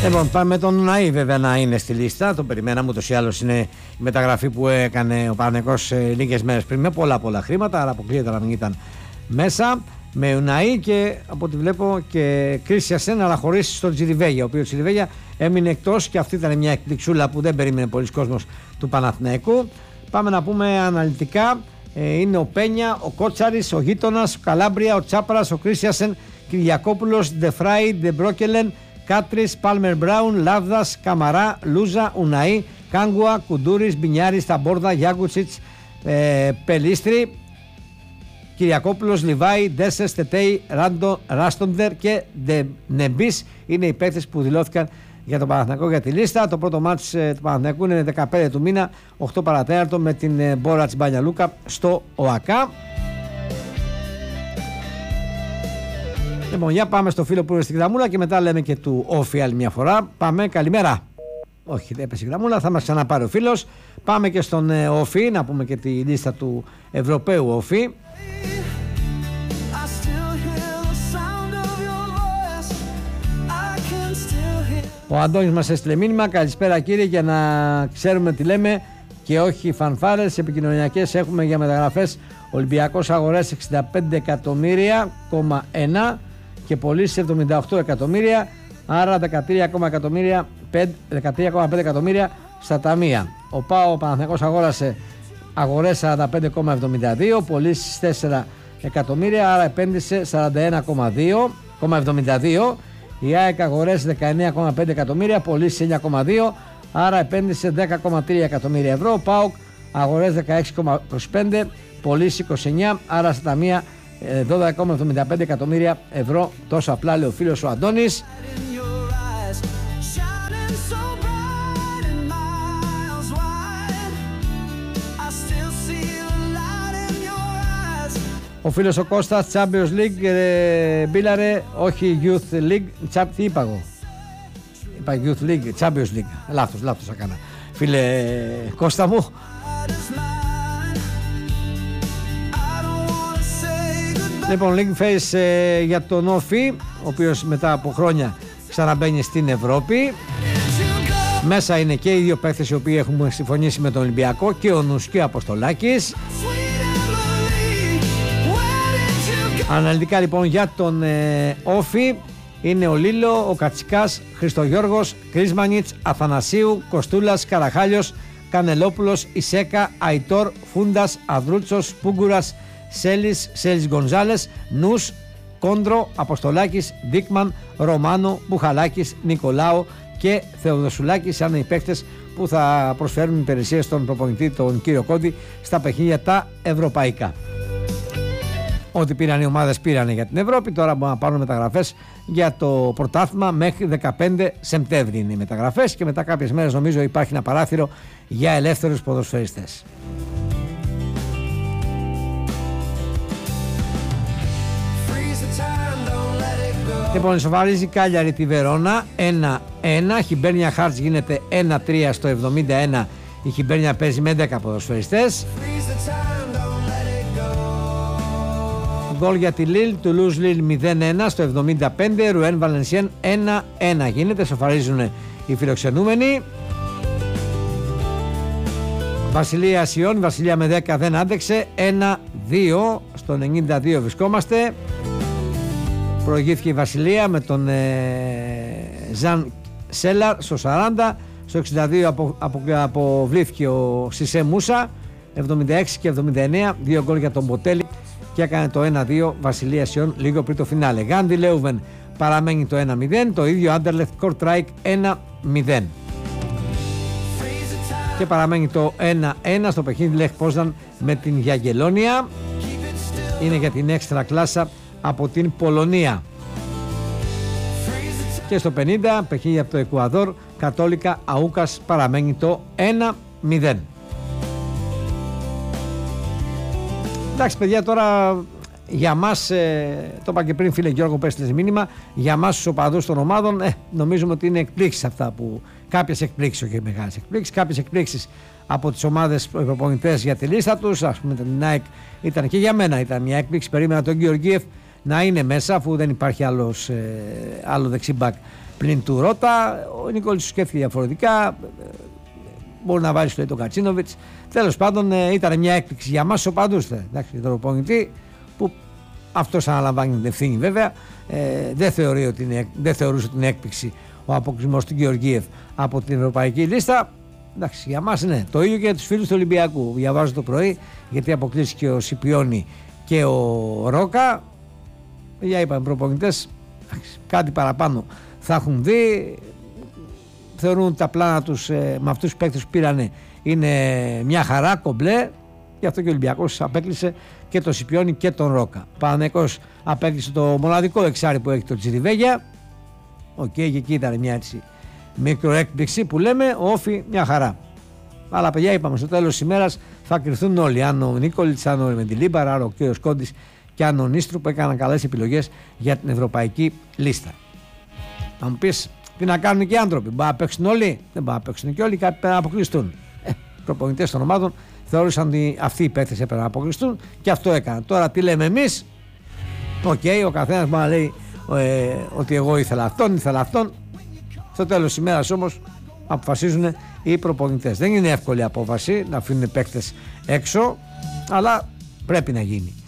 Λοιπόν, πάμε με τον Ναή βέβαια να είναι στη λίστα. Το περιμέναμε, ούτως ή άλλως είναι η μεταγραφή που έκανε ο Παναθηναϊκός λίγες μέρες πριν με πολλά χρήματα, άρα αποκλείεται να μην ήταν μέσα. Με Ουναή και από ό,τι βλέπω και Κρίστιανσεν, αλλά χωρίς τον Τζιριβέγια, ο οποίος Τζιριβέγια έμεινε εκτός και αυτή ήταν μια εκπληξούλα που δεν περίμενε πολλοί κόσμος του Παναθηναϊκού. Πάμε να πούμε αναλυτικά. Είναι ο Πένια, ο Κότσαρης, ο Γείτονας, ο Καλάμπρια, ο Τσάπρας, ο Κρίστιανσεν, Κυριακόπουλος, Ντεφράι, Ντεμπρόκελεν, Κάτρις, Πάλμερ Μπράουν, Λάβδας, Καμαρά, Λούζα, Ουναή, Κάγκουα, Κουντούρης, Μπινιάρης, Ταμπόρδα, Γιάκουτσιτς, Πελίστρη, Κυριακόπουλος, Λιβάη, Ντέσσερ, Τετέι, Ράστοντερ και Νεμπής είναι οι παίκτες που δηλώθηκαν για τον Παναθηναϊκό για τη λίστα. Το πρώτο μάτς του Παναθηναϊκού είναι 15 του μήνα, 8 παρατέταρτο με την Μπόρατς Μπανιαλούκα στο ΟΑΚΑ. Λοιπόν, για πάμε στο φίλο που είναι στην γραμμούλα και μετά λέμε και του Όφη άλλη μια φορά. Πάμε, καλημέρα. Όχι, δεν έπεσε η γραμμούλα, θα μας ξαναπάρει ο φίλος. Πάμε και στον Όφη, να πούμε και τη λίστα του Ευρωπαίου Όφη. Ο Αντώνης μας έστειλε μήνυμα. Καλησπέρα κύριε, για να ξέρουμε τι λέμε και όχι φανφάρες επικοινωνιακές έχουμε για μεταγραφές. Ολυμπιακός αγορές 65 εκατομμύρια, 1 και πωλήσεις 78 εκατομμύρια, άρα 13,5 εκατομμύρια στα ταμεία. Ο ΠΑΟ Παναθηναϊκός αγόρασε αγορές 45,72, πωλήσεις 4 εκατομμύρια, άρα επένδυσε 41,72. Η ΑΕΚ αγορές 19,5 εκατομμύρια, πωλήσεις 9,2, άρα επένδυσε 10,3 εκατομμύρια ευρώ. Ο ΠΑΟΚ αγορές 16,25, πωλήσεις 29, άρα στα ταμεία 12,75 εκατομμύρια ευρώ. Τόσο απλά λέει ο φίλος ο Αντώνης. Ο φίλος ο Κώστας, Champions League, μπίλαρε, όχι Youth League, τι είπα εγώ? Είπα Youth League, Champions League, λάθος έκανα. Φίλε Κώστα μου. Λοιπόν, League Face για τον Όφη, ο οποίος μετά από χρόνια ξαναμπαίνει στην Ευρώπη. Μέσα είναι και οι δύο παίκτες οι οποίοι έχουν συμφωνήσει με τον Ολυμπιακό, και ο Νους και ο Αποστολάκης. Αναλυτικά λοιπόν για τον Όφη είναι ο Λίλο, ο Κατσικάς, Χριστογιώργος, Κρίσμανιτς, Αθανασίου, Κοστούλας, Καραχάλιος, Κανελόπουλος, Ισέκα, Αϊτόρ, Φούντας, Αδρούτσος, Πούγκουρας, Σέλης Γκονζάλες, Νους, Κόντρο, Αποστολάκης, Ντίκμαν, Ρωμάνο, Μπουχαλάκης, Νικολάου και Θεοδοσουλάκης σαν οι παίκτες που θα προσφέρουν υπηρεσίες στον προπονητή τον κύριο Κόντι στα παιχνίδια τα ευρωπαϊκά. Ό,τι πήραν οι ομάδες πήραν για την Ευρώπη. Τώρα μπορούν να πάρουν μεταγραφές για το πρωτάθλημα μέχρι 15 Σεπτέμβρη είναι οι μεταγραφές και μετά κάποιες μέρες νομίζω υπάρχει ένα παράθυρο για ελεύθερους ποδοσφαιριστές. Λοιπόν, ισοφαρίζει Κάλιαρη τη Βερόνα 1-1. Χιμπέρνια Χάρτς γίνεται 1-3 στο 71. Η Χιμπέρνια παίζει με 10 ποδοσφαιριστές. Γκολ για τη Λίλ, Τουλούζ Λίλ 0-1 στο 75, Ρουέν Βαλενσιέν 1-1 γίνεται, σοφαρίζουν οι φιλοξενούμενοι. Βασιλεία Σιών, Βασιλεία με 10 δεν άντεξε, 1-2 στο 92 βρισκόμαστε. Προηγήθηκε η Βασιλεία με τον Ζαν Σέλαρ στο 40, στο 62 αποβλήθηκε ο Σισέ Μούσα, 76 και 79, 2 γκολ για τον Μποτέλη και έκανε το 1-2 Βασιλεία Σιών λίγο πριν το φινάλε. Γάντι Λέουβεν παραμένει το 1-0, το ίδιο Άντερλεχτ Κορτράικ 1-0 και παραμένει το 1-1 στο παιχνίδι Λεχ Πόσδαν με την Γιαγγελόνια, είναι για την έξτρα κλάσα από την Πολωνία. Και στο 50 παιχνίδι από το Εκουαδόρ Κατόλικα Αούκας παραμένει το 1-0. Εντάξει παιδιά, τώρα για μας, το είπα και πριν φίλε Γιώργο που έστειλες μήνυμα, για μας τους οπαδούς των ομάδων νομίζουμε ότι είναι εκπλήξεις αυτά που, κάποιες εκπλήξεις, όχι μεγάλες εκπλήξεις, κάποιες εκπλήξεις από τις ομάδες προπονητές για τη λίστα τους. Ας πούμε την Nike ήταν και για μένα ήταν μια έκπληξη, περίμενα τον Γεωργίεφ να είναι μέσα αφού δεν υπάρχει άλλο δεξιμπακ πλην του Ρώτα. Ο Νικόλης σκέφτηκε διαφορετικά. Μπορεί να βάλει στο τον Κατσίνοβιτς. Τέλος πάντων, ήταν μια έκπληξη για μας ο Παντούστε. Εντάξει, για τον προπονητή που αυτός αναλαμβάνει την ευθύνη βέβαια. Δεν θεωρούσε την έκπληξη ο αποκλεισμός του Γεωργίευ από την ευρωπαϊκή λίστα. Εντάξει, για μας ναι. Το ίδιο και για τους φίλους του Ολυμπιακού. Διαβάζω το πρωί γιατί αποκλείστηκε ο Σιπιόνι και ο Ρόκα. Για είπαμε προπονητές, κάτι παραπάνω θα έχουν δει. Θεωρούν ότι τα πλάνα τους με αυτούς τους παίκτες που πήρανε είναι μια χαρά, κομπλέ. Γι' αυτό και ο Ολυμπιακός απέκλεισε και τον Σιπιόνι και τον Ρόκα. Παναθηναϊκός απέκλεισε το μοναδικό εξάρι που έχει το Τσιριβέγια. Και εκεί ήταν μια έτσι μικροέκπληξη που λέμε, ο Όφη μια χαρά. Αλλά παιδιά, είπαμε στο τέλος της ημέρας θα κρυφθούν όλοι. Αν ο Νίκολιτς, αν ο Μεντιλίμπαρ, αν ο κ. Κόντης και αν ο Νίστρου που έκαναν καλές επιλογές για την ευρωπαϊκή λίστα. Θα μου πεις, τι να κάνουν και οι άνθρωποι, μπορεί να παίξουν όλοι? Δεν μπορεί να παίξουν και όλοι, κάποιοι πρέπει να αποκλειστούν. Προπονητές των ομάδων θεώρησαν ότι αυτοί οι παίκτες έπρεπε να αποκλειστούν και αυτό έκαναν. Τώρα τι λέμε εμείς? Ο καθένας μπορεί να λέει ότι εγώ ήθελα αυτόν. Στο τέλος της ημέρας όμως αποφασίζουν οι προπονητές. Δεν είναι εύκολη απόφαση να αφήνουν παίκτες έξω, αλλά πρέπει να γίνει.